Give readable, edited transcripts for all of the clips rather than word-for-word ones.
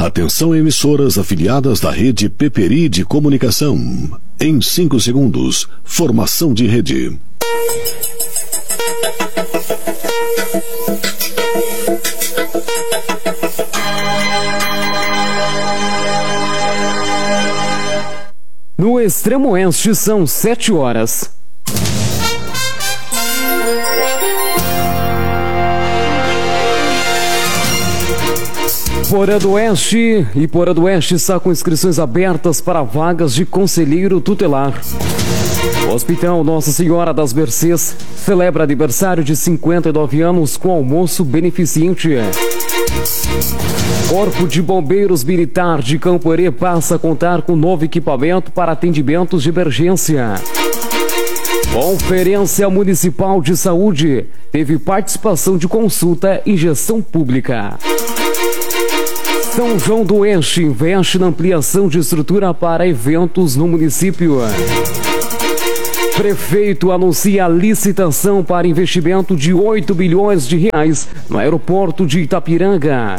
Atenção, emissoras afiliadas da rede Peperi de Comunicação. Em 5 segundos, formação de rede. No extremo oeste são 7 horas. Porã do Oeste e Porã do Oeste está com inscrições abertas para vagas de conselheiro tutelar. O Hospital Nossa Senhora das Mercês celebra aniversário de 59 anos com almoço beneficente. Corpo de Bombeiros Militar de Camporê passa a contar com novo equipamento para atendimentos de emergência. Conferência Municipal de Saúde teve participação de consulta e gestão pública. São João do Oeste investe na ampliação de estrutura para eventos no município. Prefeito anuncia a licitação para investimento de 8 bilhões de reais no aeroporto de Itapiranga.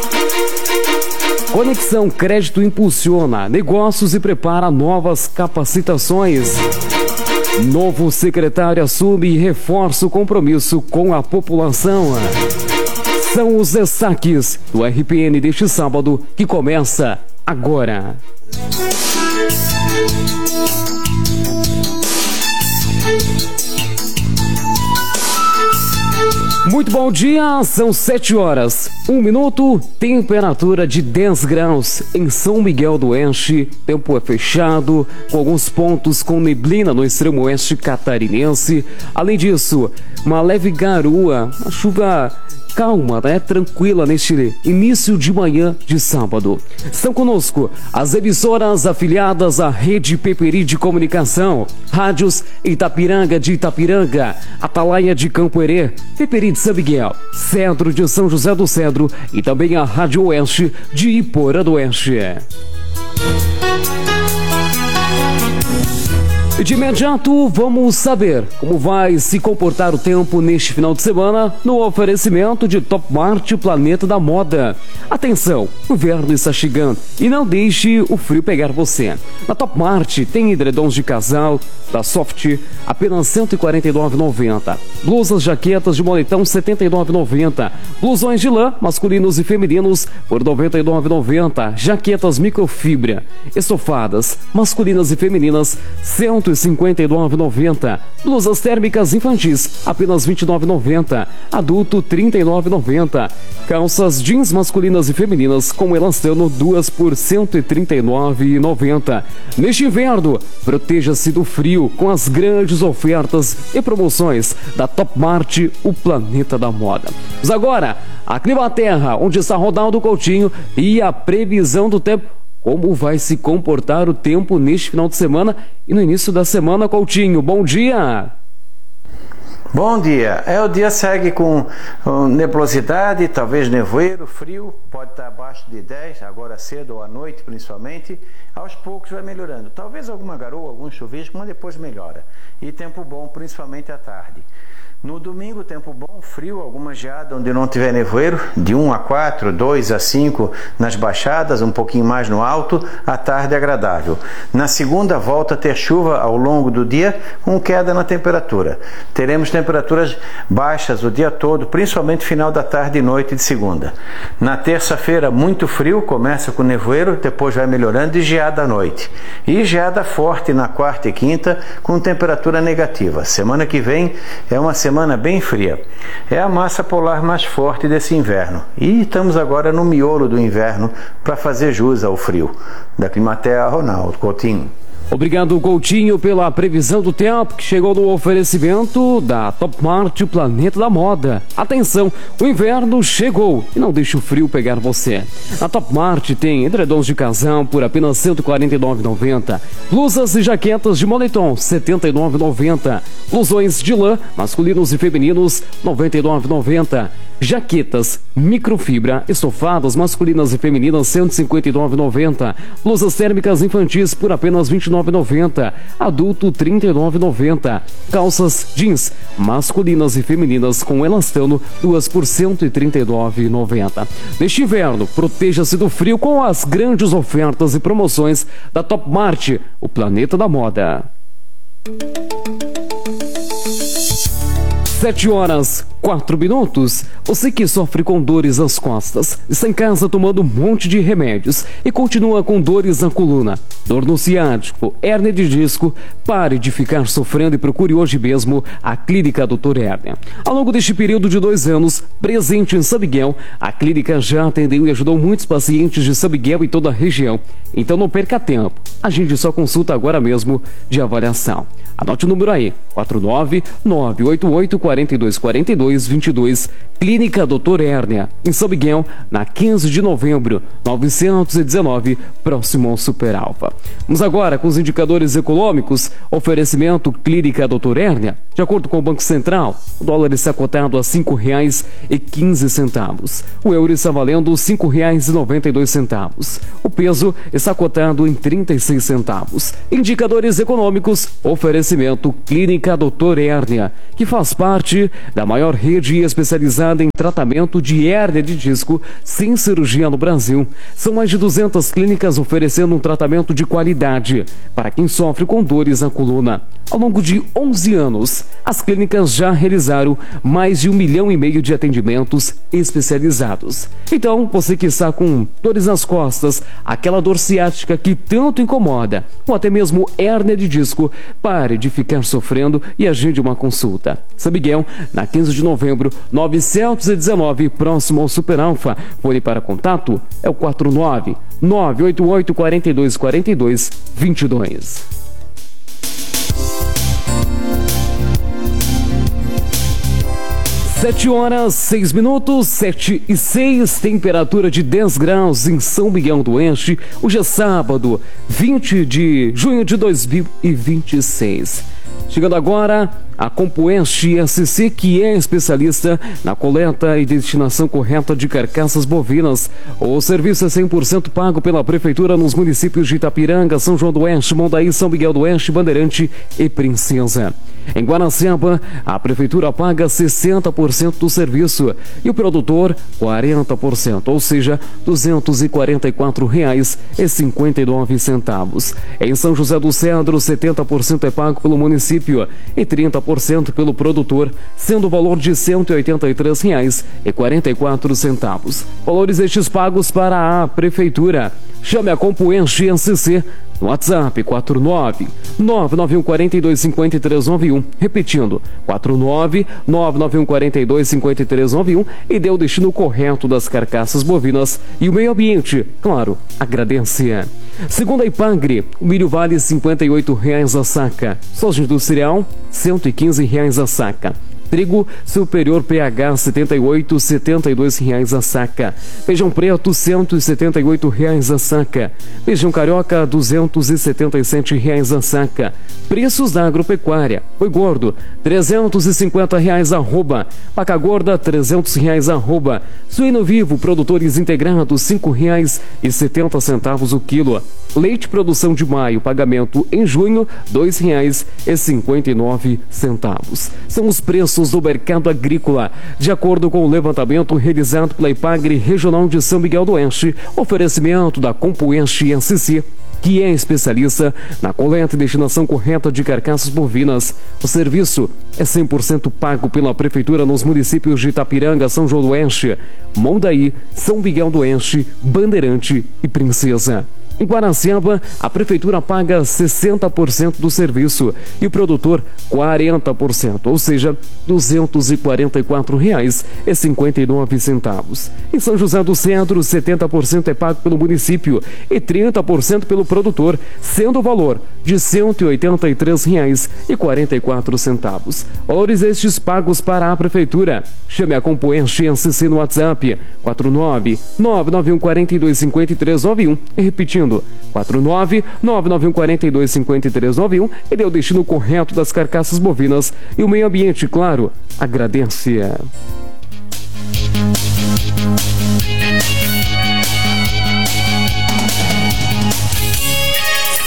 Conexão Crédito impulsiona negócios e prepara novas capacitações. Novo secretário assume e reforça o compromisso com a população. São os destaques do RPN deste sábado, que começa agora. Muito bom dia, são 7 horas, 1 minuto, temperatura de 10 graus em São Miguel do Oeste, tempo é fechado, com alguns pontos com neblina no extremo oeste catarinense. Além disso, uma leve garoa, uma chuva calma, tranquila neste início de manhã de sábado. Estão conosco as emissoras afiliadas à rede Peperi de Comunicação, rádios Itapiranga de Itapiranga, Atalaia de Camporê, Peperi de São Miguel, Cedro de São José do Cedro e também a Rádio Oeste de Iporã do Oeste. De imediato, vamos saber como vai se comportar o tempo neste final de semana no oferecimento de Top Mart Planeta da Moda. Atenção, o inverno está chegando e não deixe o frio pegar você. Na Top Mart tem edredons de casal da Soft, apenas R$ 149,90. Blusas, jaquetas de moletom, R$ 79,90. Blusões de lã, masculinos e femininos, por R$ 99,90. Jaquetas microfibra, estofadas, masculinas e femininas, R$ 159,90. Blusas térmicas infantis, apenas R$ 29,90. Adulto, R$ 39,90. Calças jeans masculinas e femininas com elastano, 2 por R$ 139,90. Neste inverno, proteja-se do frio com as grandes ofertas e promoções da Top Mart, o planeta da moda. Mas agora, a Climaterra, onde está Ronaldo Coutinho e a previsão do tempo. Como vai se comportar o tempo neste final de semana e no início da semana, Coutinho? Bom dia! Bom dia! O dia segue com nebulosidade, talvez nevoeiro, frio, pode estar abaixo de 10, agora cedo ou à noite principalmente. Aos poucos vai melhorando. Talvez alguma garoa, algum chuvisco, mas depois melhora. E tempo bom, principalmente à tarde. No domingo, tempo bom, frio, alguma geada onde não tiver nevoeiro, de 1 a 4, 2 a 5 nas baixadas, um pouquinho mais no alto, à tarde agradável. Na segunda, volta a ter chuva ao longo do dia, com queda na temperatura. Teremos temperaturas baixas o dia todo, principalmente final da tarde e noite de segunda. Na terça-feira, muito frio, começa com nevoeiro, depois vai melhorando e geada à noite. E geada forte na quarta e quinta, com temperatura negativa. Semana que vem é uma semana bem fria. É a massa polar mais forte desse inverno. E estamos agora no miolo do inverno para fazer jus ao frio. Da Climaterra, Ronaldo Coutinho. Obrigado, Coutinho, pela previsão do tempo que chegou no oferecimento da Top Mart, o planeta da moda. Atenção, o inverno chegou e não deixe o frio pegar você. A Top Mart tem edredons de casal por apenas R$ 149,90. Blusas e jaquetas de moletom, R$ 79,90. Blusões de lã, masculinos e femininos, R$ 99,90. Jaquetas microfibra, estofadas masculinas e femininas, R$ 159,90. Blusas térmicas infantis por apenas R$ 29,90. Adulto, R$ 39,90. Calças jeans masculinas e femininas com elastano, 2 por R$ 139,90. Neste inverno, proteja-se do frio com as grandes ofertas e promoções da Top Mart, o planeta da moda. 7h04. Você que sofre com dores nas costas, está em casa tomando um monte de remédios e continua com dores na coluna, dor no ciático, hérnia de disco, pare de ficar sofrendo e procure hoje mesmo a Clínica Dr. Hérnia. Ao longo deste período de 2 anos, presente em São Miguel, a clínica já atendeu e ajudou muitos pacientes de São Miguel e toda a região. Então não perca tempo, agende sua consulta agora mesmo de avaliação. Anote o número aí, 49988424222, Clínica Dr. Hérnia, em São Miguel, na 15 de novembro, 919, próximo ao Super Alfa. Vamos agora com os indicadores econômicos. Oferecimento Clínica Dr. Hérnia. De acordo com o Banco Central, o dólar está cotado a R$ 5,15. O euro está valendo R$ 5,92. O peso está cotado em 36 centavos. Indicadores econômicos, oferecimento Clínica Dr. Hérnia, que faz parte da maior rede especializada em tratamento de hérnia de disco sem cirurgia no Brasil. São mais de 200 clínicas oferecendo um tratamento de qualidade para quem sofre com dores na coluna. Ao longo de 11 anos, as clínicas já realizaram mais de 1,5 milhão de atendimentos especializados. Então, você que está com dores nas costas, aquela dor ciática que tanto incomoda, ou até mesmo hérnia de disco, pare de ficar sofrendo e agende uma consulta. São Miguel, na 15 de novembro, 919, próximo ao Super Alfa. Fone para contato é o 49988424222. 7h06, 7h06, temperatura de 10 graus em São Miguel do Oeste. Hoje é sábado, 20 de junho de 2026. Chegando agora a Compoeste SC, que é especialista na coleta e destinação correta de carcaças bovinas. O serviço é 100% pago pela Prefeitura nos municípios de Itapiranga, São João do Oeste, Mondaí, São Miguel do Oeste, Bandeirante e Princesa. Em Guaraciaba, a Prefeitura paga 60% do serviço e o produtor 40%, ou seja, R$ 244,59. Em São José do Cedro, 70% é pago pelo município e 30% pelo produtor, sendo o valor de R$ 183,44. Valores estes pagos para a Prefeitura. Chame a Compoeste SC no WhatsApp 49991425391, repetindo 49991425391, e dê o destino correto das carcaças bovinas e o meio ambiente, claro, agradece. Segundo a Ipagre, o milho vale R$ 58,00 a saca, soja industrial R$ 115,00 a saca. Trigo superior pH 78, R$ 72,00 a saca. Feijão preto, R$ 178,00 a saca. Feijão carioca, R$ 277,00 a saca. Preços da agropecuária: boi gordo, R$ 350,00 arroba. Vaca gorda, R$ 300,00 arroba. Suíno vivo, produtores integrados, R$ 5,70 o quilo. Leite produção de maio, pagamento em junho, R$ 2,59. São os preços do mercado agrícola, de acordo com o levantamento realizado pela Ipagre Regional de São Miguel do Oeste. Oferecimento da Compoeste SC, que é especialista na coleta e destinação correta de carcaças bovinas. O serviço é 100% pago pela Prefeitura nos municípios de Itapiranga, São João do Oeste, Mondaí, São Miguel do Oeste, Bandeirante e Princesa. Em Guaraciaba, a Prefeitura paga 60% do serviço e o produtor 40%, ou seja, R$ 244,59. Em São José do Cedro, 70% é pago pelo município e 30% pelo produtor, sendo o valor de R$ 183,44. Valores estes pagos para a Prefeitura. Chame a Compoeste SC no WhatsApp 49991425391, repetindo 49991425391, e dê o destino correto das carcaças bovinas e o meio ambiente, claro, agradece. 7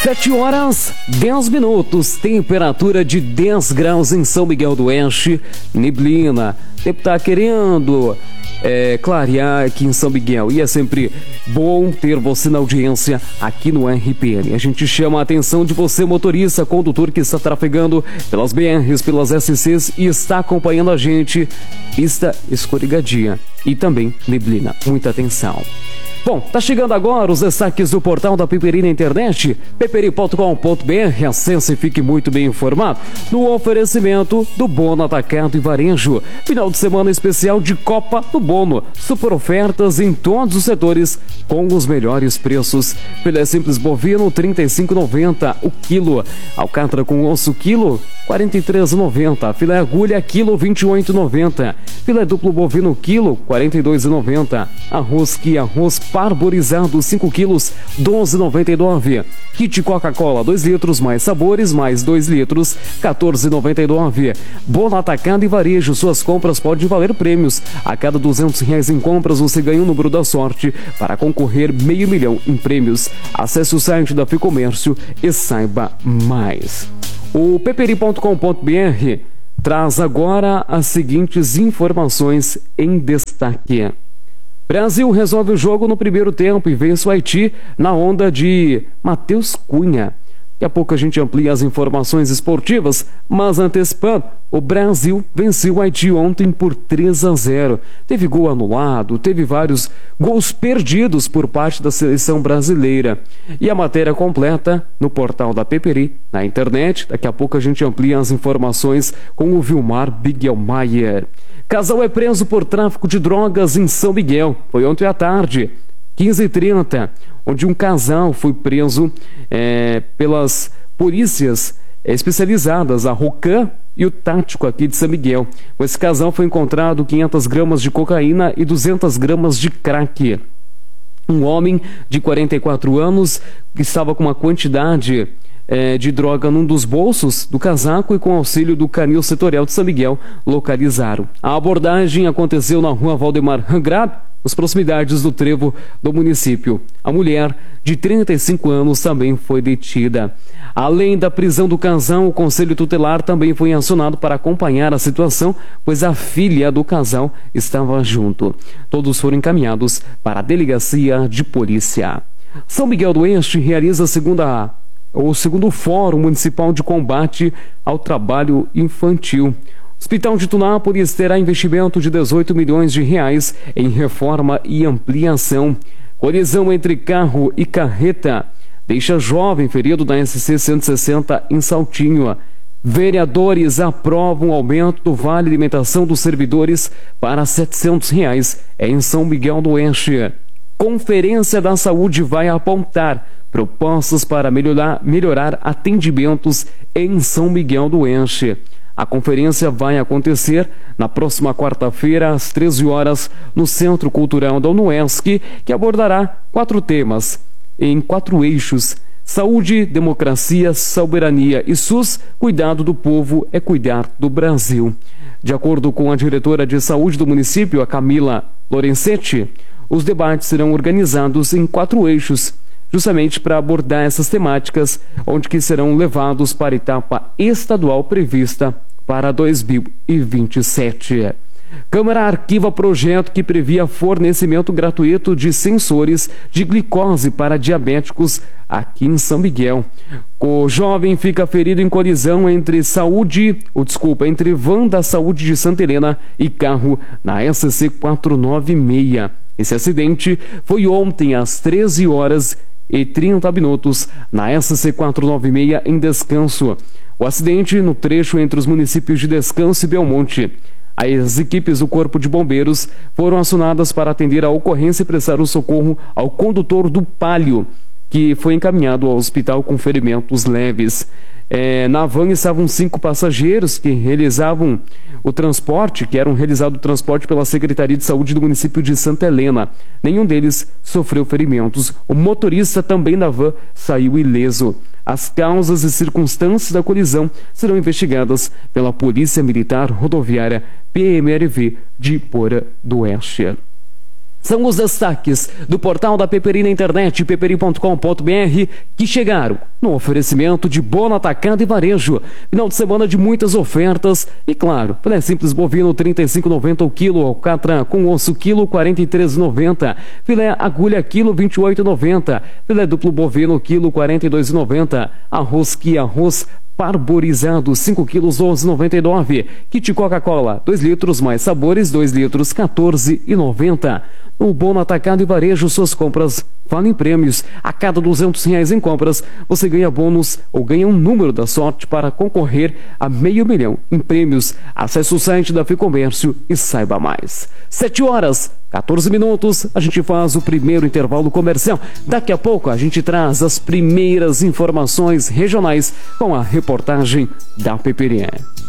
7h10, temperatura de 10 graus em São Miguel do Oeste, neblina. O tempo tá querendo clarear aqui em São Miguel e é sempre bom ter você na audiência aqui no RPN. A gente chama a atenção de você, motorista, condutor que está trafegando pelas BRs, pelas SCs e está acompanhando a gente. Pista escorregadia e também neblina. Muita atenção. Bom, tá chegando agora os destaques do portal da Peperi na internet, peperi.com.br. Acesse e fique muito bem informado no oferecimento do Bono Atacado e Varejo. Final de semana especial de Copa do Bono. Super ofertas em todos os setores com os melhores preços. Filé simples bovino, R$ 35,90 o quilo. Alcatra com osso, quilo, R$ 43,90. Filé agulha, quilo, R$ 28,90. Filé duplo bovino, quilo, R$ 42,90. Arroz parborizado, 5 quilos, R$ 12,99. Kit Coca-Cola, 2 litros, mais sabores, mais 2 litros, R$ 14,99. Bono Atacado e Varejo, suas compras podem valer prêmios. A cada R$ 200 em compras, você ganha o número da sorte para concorrer R$500 mil em prêmios. Acesse o site da Ficomércio e saiba mais. O peperi.com.br traz agora as seguintes informações em destaque. Brasil resolve o jogo no primeiro tempo e vence o Haiti na onda de Matheus Cunha. Daqui a pouco a gente amplia as informações esportivas, mas antecipando, o Brasil venceu o Haiti ontem por 3-0. Teve gol anulado, teve vários gols perdidos por parte da seleção brasileira. E a matéria completa no portal da Peperi, na internet. Daqui a pouco a gente amplia as informações com o Vilmar Bigelmaier. Casal é preso por tráfico de drogas em São Miguel. Foi ontem à tarde, 15h30, onde um casal foi preso pelas polícias especializadas, a Rocan e o Tático aqui de São Miguel. Esse casal foi encontrado 500 gramas de cocaína e 200 gramas de crack. Um homem de 44 anos que estava com uma quantidade de droga num dos bolsos do casaco e com auxílio do canil setorial de São Miguel localizaram. A abordagem aconteceu na rua Valdemar Rangrado, nas proximidades do trevo do município. A mulher de 35 anos também foi detida. Além da prisão do casal, o Conselho Tutelar também foi acionado para acompanhar a situação, pois a filha do casal estava junto. Todos foram encaminhados para a delegacia de polícia. São Miguel do Oeste realiza o segundo Fórum Municipal de Combate ao Trabalho Infantil. O Hospital de Tunápolis terá investimento de R$18 milhões em reforma e ampliação. Colisão entre carro e carreta deixa jovem ferido na SC 160 em Saltinho. Vereadores aprovam o aumento do Vale Alimentação dos servidores para R$ 700 em São Miguel do Oeste. Conferência da Saúde vai apontar propostas para melhorar atendimentos em São Miguel do Oeste. A conferência vai acontecer na próxima quarta-feira, às 13 horas, no Centro Cultural da UNOESC, que abordará 4 temas em 4 eixos: saúde, democracia, soberania e SUS. Cuidado do povo é cuidar do Brasil. De acordo com a diretora de saúde do município, a Camila Lorenzetti, os debates serão organizados em 4 eixos, justamente para abordar essas temáticas, onde que serão levados para a etapa estadual prevista para 2027. Câmara arquiva projeto que previa fornecimento gratuito de sensores de glicose para diabéticos aqui em São Miguel. O jovem fica ferido em colisão entre van da Saúde de Santa Helena e carro na SC 496. Esse acidente foi ontem às 13h30 na SC 496 em Descanso. O acidente no trecho entre os municípios de Descanso e Belmonte. As equipes do Corpo de Bombeiros foram acionadas para atender a ocorrência e prestar o socorro ao condutor do Palio, que foi encaminhado ao hospital com ferimentos leves. Na van estavam 5 passageiros que realizavam o transporte, pela Secretaria de Saúde do município de Santa Helena. Nenhum deles sofreu ferimentos. O motorista também da van saiu ileso. As causas e circunstâncias da colisão serão investigadas pela Polícia Militar Rodoviária PMRV de Porã do Oeste. São os destaques do portal da Peperi na internet, peperi.com.br, que chegaram no oferecimento de Bono Atacado e Varejo. Final de semana de muitas ofertas e, claro, filé simples bovino R$ 35,90 o quilo, alcatra com osso quilo R$ 43,90, filé agulha quilo R$ 28,90, filé duplo bovino quilo R$ 42,90, arroz parborizado 5 quilos 11,99. Kit Coca-Cola 2 litros mais sabores 2 litros 14,90. No Bono Atacado e Varejo, suas compras valem prêmios. A cada R$200 em compras, você ganha bônus ou ganha um número da sorte para concorrer a R$500 mil em prêmios. Acesse o site da Ficomércio e saiba mais. 7h14, a gente faz o primeiro intervalo comercial. Daqui a pouco a gente traz as primeiras informações regionais com a reportagem da Peperi.